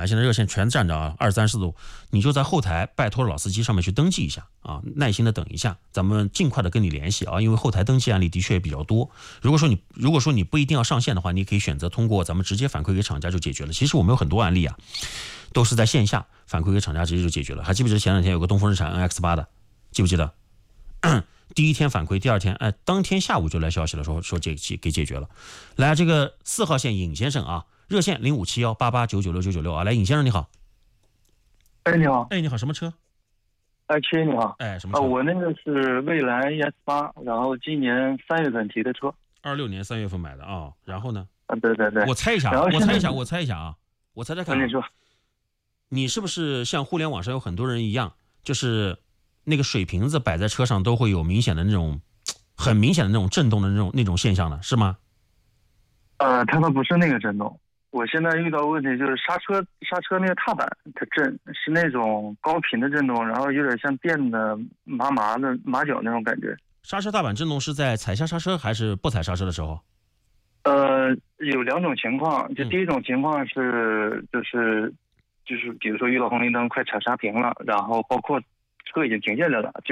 现在热线全站着啊，2、30度，你就在后台拜托老司机上面去登记一下啊，耐心的等一下，咱们尽快的跟你联系啊，因为后台登记案例的确也比较多。如果说你不一定要上线的话，你可以选择通过咱们直接反馈给厂家就解决了。其实我们有很多案例啊，都是在线下反馈给厂家直接就解决了。还记不记得前2天有个东风日产 NX8 的，记不记得？第一天反馈，第2天，当天下午就来消息了，说给解决了。来，这个4号线尹先生啊，热线057188996996啊，来，尹先生你好。 你好。 你好，什么车 ？7你好。 什么车？ 我那个是蔚来 ES8，然后今年3月份提的车。 26年3月份买的啊，然后呢？ 对。 我猜一下啊，我猜看。 你说。 你是不是像互联网上有很多人一样，就是那个水瓶子摆在车上都会有明显的那种，很明显的那种震动的那种现象的，是吗？ 它倒不是那个震动。我现在遇到问题就是刹车那个踏板它震，是那种高频的震动，然后有点像电的麻的马脚那种感觉。 刹车踏板震动是在踩下刹车还是不踩刹车的时候？ 有2种情况，就第一种情况是就是比如说遇到红绿灯快踩刹屏了，然后包括车已经停下来了，就